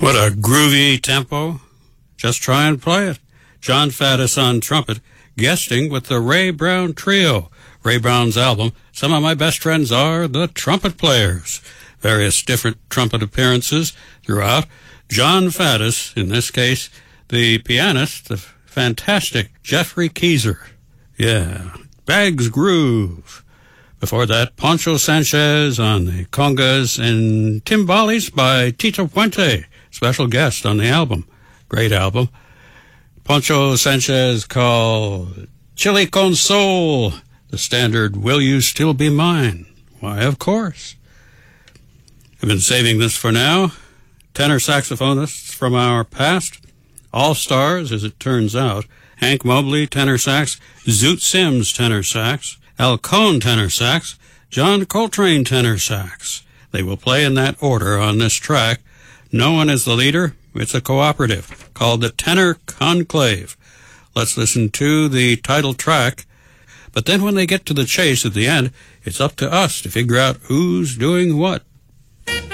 What a groovy tempo. Just try and play it. Jon Faddis on trumpet, guesting with the Ray Brown Trio. Ray Brown's album, Some of My Best Friends Are the Trumpet Players. Various different trumpet appearances throughout. Jon Faddis, in this case, the pianist, the fantastic Jeffrey Keezer. Yeah, Bag's Groove. Before that, Poncho Sanchez on the congas and timbales by Tito Puente, special guest on the album. Great album. Poncho Sanchez called Chili Con Soul, the standard Will You Still Be Mine? Why, of course. I've been saving this for now. Tenor saxophonists from our past. All-stars, as it turns out. Hank Mobley, tenor sax. Zoot Sims, tenor sax. Al Cohn, tenor sax. John Coltrane, tenor sax. They will play in that order on this track. No one is the leader. It's a cooperative called the Tenor Conclave. Let's listen to the title track. But then when they get to the chase at the end, it's up to us to figure out who's doing what.